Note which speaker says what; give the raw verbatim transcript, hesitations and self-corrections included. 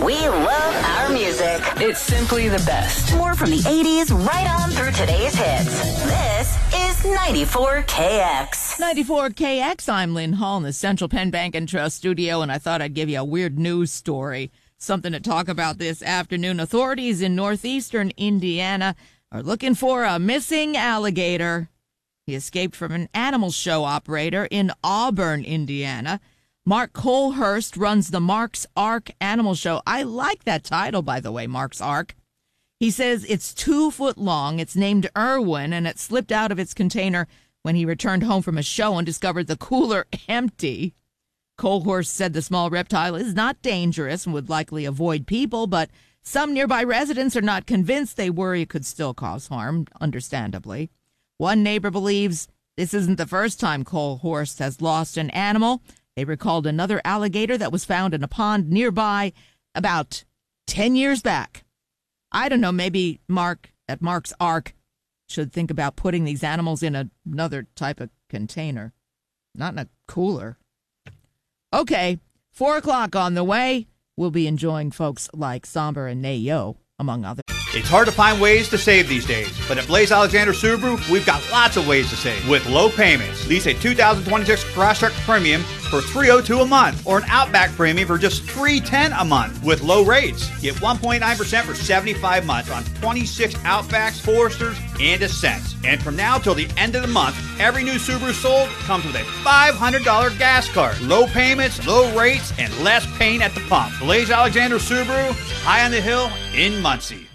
Speaker 1: We love our music.
Speaker 2: It's simply the best.
Speaker 1: More from the eighties right on through today's hits. This is ninety-four K X.
Speaker 3: ninety-four K X, I'm Lynn Hall in the Central Penn Bank and Trust studio, and I thought I'd give you a weird news story. Something to talk about this afternoon. Authorities in northeastern Indiana are looking for a missing alligator. He escaped from an animal show operator in Auburn, Indiana. Mark Colhurst runs the Mark's Ark Animal Show. I like that title, by the way, Mark's Ark. He says it's two foot long. It's named Irwin, and it slipped out of its container when he returned home from a show and discovered the cooler empty. Colhurst said the small reptile is not dangerous and would likely avoid people, but some nearby residents are not convinced. They worry it could still cause harm, understandably. One neighbor believes this isn't the first time Colhurst has lost an animal. They recalled another alligator that was found in a pond nearby about ten years back. I don't know, maybe Mark at Mark's Ark should think about putting these animals in a, another type of container, not in a cooler. Okay, four o'clock on the way. We'll be enjoying folks like Somber and Nayo, among others.
Speaker 4: It's hard to find ways to save these days, but at Blaze Alexander Subaru, we've got lots of ways to save. With low payments, lease a two thousand twenty-six Crosstrek Premium for three hundred two dollars a month, or an Outback Premium for just three hundred ten dollars a month. With low rates, get one point nine percent for seventy-five months on twenty-six Outbacks, Foresters, and Ascents. And from now till the end of the month, every new Subaru sold comes with a five hundred dollars gas card. Low payments, low rates, and less pain at the pump. Blaze Alexander Subaru, high on the hill in Muncie.